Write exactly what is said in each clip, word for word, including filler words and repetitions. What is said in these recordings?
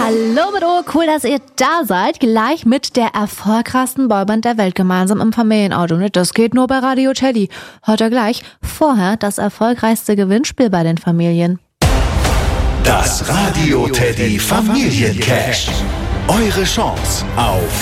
Hallo mit O, cool, dass ihr da seid. Gleich mit der erfolgreichsten Boyband der Welt gemeinsam im Familienauto. Das geht nur bei Radio Teddy. Hört ihr gleich. Vorher das erfolgreichste Gewinnspiel bei den Familien. Das Radio Teddy Familiencash. Eure Chance auf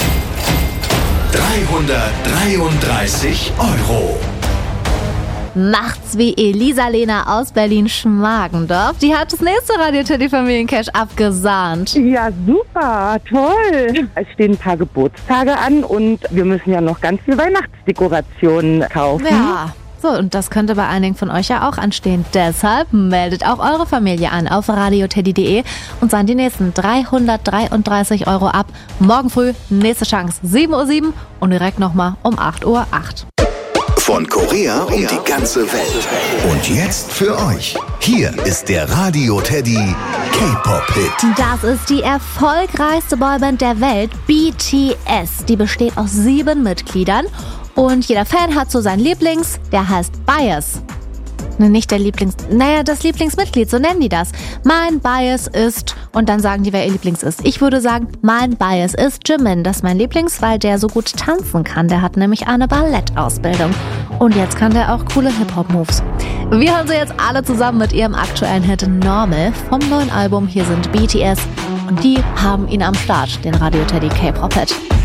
dreihundertdreiunddreißig Euro. Macht's wie Elisa-Lena aus Berlin-Schmargendorf. Die hat das nächste Radio Teddy Familiencash abgesahnt. Ja, super, toll. Es stehen ein paar Geburtstage an und wir müssen ja noch ganz viel Weihnachtsdekorationen kaufen. Ja, so, und das könnte bei einigen von euch ja auch anstehen. Deshalb meldet auch eure Familie an auf radioteddy punkt de und sahen die nächsten dreihundertdreiunddreißig Euro ab. Morgen früh, nächste Chance, sieben Uhr sieben und direkt nochmal um acht Uhr acht. Von Korea um die ganze Welt. Und jetzt für euch. Hier ist der Radio Teddy K-Pop-Hit. Das ist die erfolgreichste Boyband der Welt, B T S. Die besteht aus sieben Mitgliedern und jeder Fan hat so seinen Lieblings, der heißt Bias. Ne, nicht der Lieblings... Naja, das Lieblingsmitglied, so nennen die das. Mein Bias ist... Und dann sagen die, wer ihr Lieblings ist. Ich würde sagen, mein Bias ist Jimin. Das ist mein Lieblings, weil der so gut tanzen kann. Der hat nämlich eine Ballettausbildung. Und jetzt kann der auch coole Hip-Hop-Moves. Wir hören sie jetzt alle zusammen mit ihrem aktuellen Hit Normal vom neuen Album. Hier sind B T S und die haben ihn am Start, den Radio Teddy K-Pop-Hit.